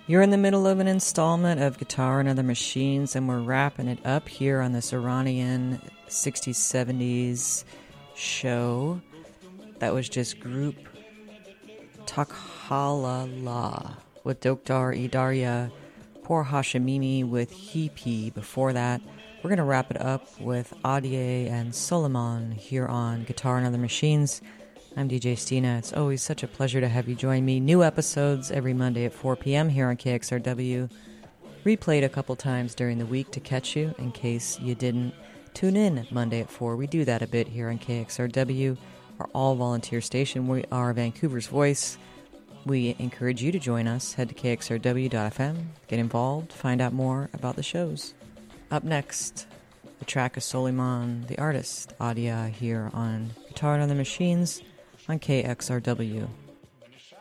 You're in the middle of an installment of Guitar and Other Machines, and we're wrapping it up here on this Iranian 60s, 70s show. That was just group Takhalala with Doktar Idarya, Poor Hashemini with Hipi. Before that, we're going to wrap it up with Adie and Solomon here on Guitar and Other Machines. I'm DJ Stina. It's always such a pleasure to have you join me. New episodes every Monday at 4 p.m. here on KXRW. Replayed a couple times during the week to catch you in case you didn't tune in Monday at 4. We do that a bit here on KXRW, our all-volunteer station. We are Vancouver's voice. We encourage you to join us. Head to kxrw.fm, get involved, find out more about the shows. Up next, the track of Soliman, the artist, Adia, here on Guitar and Other Machines on KXRW.